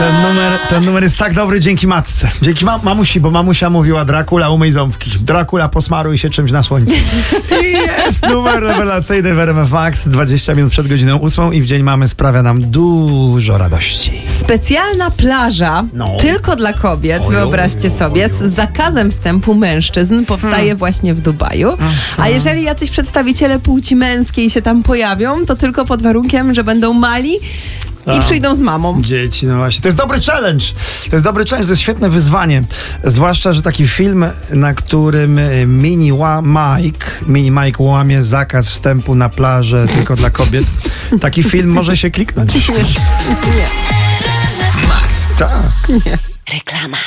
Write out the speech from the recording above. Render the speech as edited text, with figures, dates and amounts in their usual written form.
Ten numer jest tak dobry dzięki matce. Dzięki mamusi, bo mamusia mówiła: Dracula, umyj ząbki. Dracula, posmaruj się czymś na słońcu. I jest numer rewelacyjny w RMF Max. 20 minut przed godziną 8 i w dzień mamy sprawia nam dużo radości. Specjalna plaża tylko dla kobiet, wyobraźcie sobie, z zakazem wstępu mężczyzn powstaje właśnie w Dubaju. A jeżeli jacyś przedstawiciele płci męskiej się tam pojawią, to tylko pod warunkiem, że będą mali i przyjdą z mamą. Dzieci, no właśnie. To jest dobry challenge. To jest świetne wyzwanie. Zwłaszcza, że taki film, na którym Mini Mike łamie zakaz wstępu na plażę tylko dla kobiet. Taki film może się kliknąć. Nie. Max. Tak. Nie. Reklama.